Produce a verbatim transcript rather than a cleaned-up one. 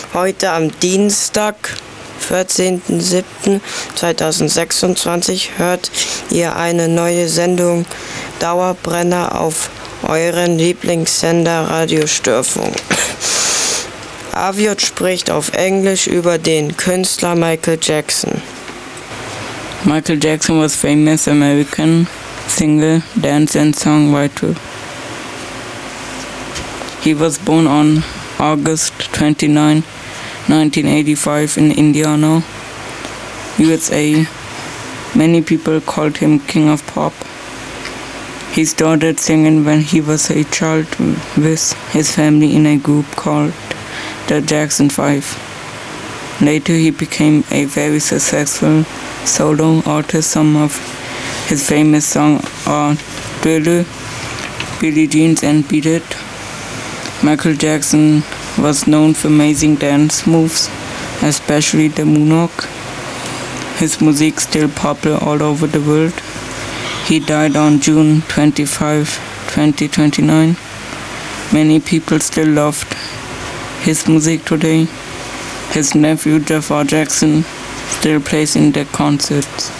Heute am Dienstag, vierzehnten siebten zweitausendsechsundzwanzig hört ihr eine neue Sendung Dauerbrenner auf euren Lieblingssender Radio Störfunk. Aviot spricht auf Englisch über den Künstler Michael Jackson. Michael Jackson was famous American singer, dance and songwriter. He was born on August twenty-ninth, nineteen eighty-five in Indiana, U S A. Many people called him King of Pop. He started singing when he was a child with his family in a group called the Jackson Five. Later he became a very successful solo artist. Some of his famous songs are Thriller, Billie Jean and Beat It. Michael Jackson was known for amazing dance moves, especially the moonwalk. His music is still popular all over the world. He died on June twenty-fifth, twenty twenty-nine. Many people still loved his music today. His nephew Jafar Jackson still plays in their concerts.